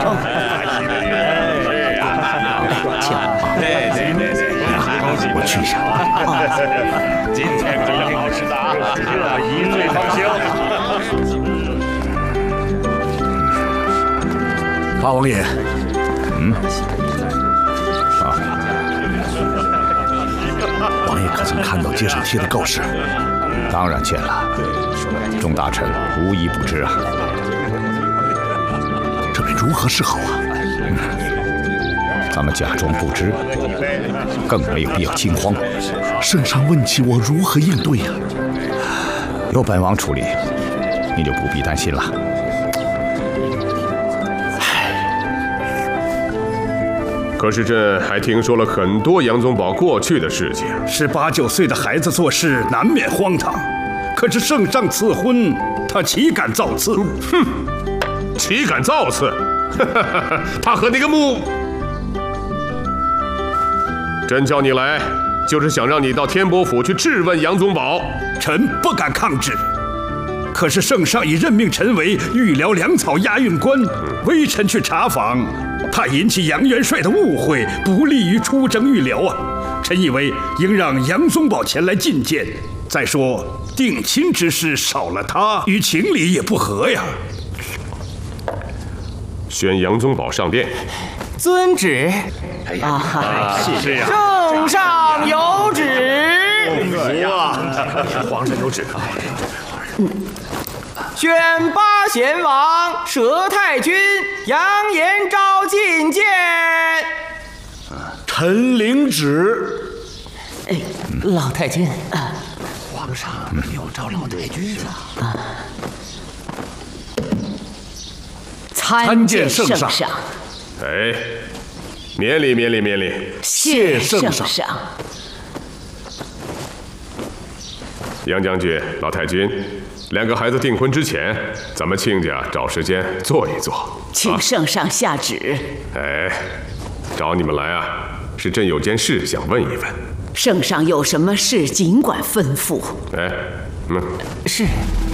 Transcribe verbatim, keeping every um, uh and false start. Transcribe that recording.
对对对对， 我去一下。 今天可挺好吃的啊，这一醉方休。 八王爷， 嗯，啊， 王爷可曾看到街上贴的告示？ 当然见了，众大臣无一不知啊。 这该如何是好啊？ 嗯，咱们假装不知，更没有必要惊慌。 圣上问起我如何应对呀、 啊？由本王处理，你就不必担心了。 可是朕还听说了很多杨宗保过去的事情。 十八九岁的孩子做事难免荒唐，可是圣上赐婚，他岂敢造次？ 哼，岂敢造次？他和那个穆……朕叫你来，就是想让你到天伯府去质问杨宗保。 臣不敢抗旨。可是圣上已任命臣为御辽粮草押运官，微臣去查访，怕引起杨元帅的误会，不利于出征御辽啊！臣以为应让杨宗保前来觐见。再说定亲之事少了他，与情理也不合呀。 宣杨宗保上殿。 遵旨。 哎呀，啊、是呀、 啊，圣上有旨。 服啊！皇上有旨。 嗯。宣八贤王佘太君杨延昭觐见。 臣领旨。 哎，老太君， 皇上有召老太君啊。 参见圣上。 哎，免礼免礼免礼。 谢圣上。 杨将军、老太君。两个孩子订婚之前，咱们亲家找时间坐一坐。 请圣上下旨。 啊、哎，找你们来啊，是朕有件事想问一问。 圣上有什么事尽管吩咐。 哎，嗯， 是。